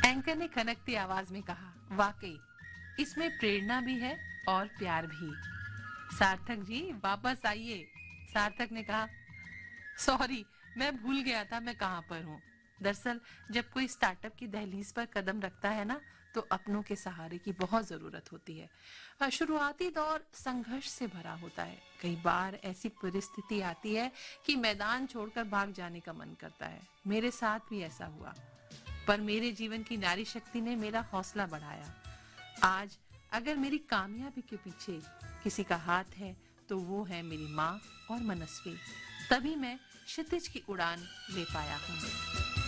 Anchor ने खनकती आवाज में कहा, वाकई इसमें प्रेरणा भी है और प्यार भी। सार्थक जी वापस आइए। सार्थक ने कहा, सॉरी, मैं भूल गया था मैं कहाँ पर हूँ। दरअसल जब कोई स्टार्टअप की दहलीज पर कदम रखता है ना, तो अपनों के सहारे की बहुत जरूरत होती है। शुरुआती दौर संघर्ष से भरा होता है। कई बार ऐसी परिस्थिति आती है कि मैदान छोड़कर भाग जाने का मन करता है। मेरे साथ भी ऐसा हुआ, पर मेरे जीवन की नारी शक्ति ने मेरा हौसला बढ़ाया। आज अगर मेरी कामयाबी के पीछे किसी का हाथ है तो वो है मेरी माँ और मनस्वी। तभी मैं क्षितिज की उड़ान ले पाया हूँ।